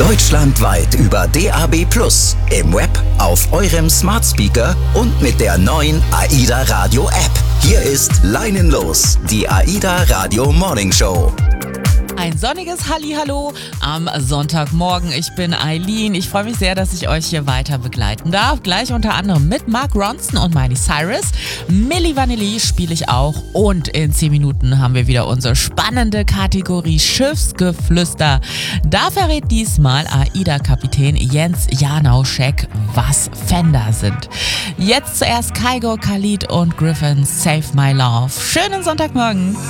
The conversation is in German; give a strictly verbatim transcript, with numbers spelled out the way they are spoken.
Deutschlandweit über D A B plus, im Web, auf eurem Smart Speaker und mit der neuen AIDA Radio App. Hier ist Leinenlos, die AIDA Radio Morning Show. Ein sonniges Hallihallo am Sonntagmorgen. Ich bin Eileen. Ich freue mich sehr, dass ich euch hier weiter begleiten darf. Gleich unter anderem mit Mark Ronson und Miley Cyrus. Milli Vanilli spiele ich auch. Und in zehn Minuten haben wir wieder unsere spannende Kategorie Schiffsgeflüster. Da verrät diesmal AIDA-Kapitän Jens Janauschek, was Fender sind. Jetzt zuerst Kygo, Khalid und Griffin, Save My Love. Schönen Sonntagmorgen.